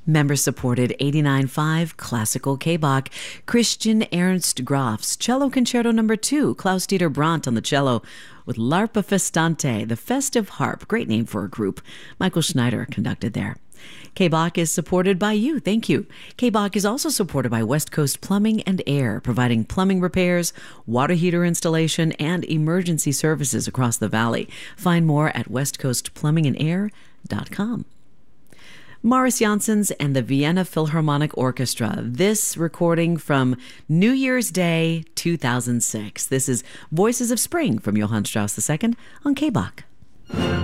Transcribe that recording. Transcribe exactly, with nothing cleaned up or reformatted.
Member-supported eighty-nine point five Classical K-Bach, Christian Ernst Graf's Cello Concerto Number two, Klaus-Dieter Brandt on the cello, with L'Arpa Festante, the festive harp. Great name for a group. Michael Schneider conducted there. K-Bach is supported by you. Thank you. K-Bach is also supported by West Coast Plumbing and Air, providing plumbing repairs, water heater installation, and emergency services across the valley. Find more at west coast plumbing and air dot com. Morris Janssens and the Vienna Philharmonic Orchestra. This recording from New Year's Day, two thousand six. This is Voices of Spring from Johann Strauss the Second on K-Bach.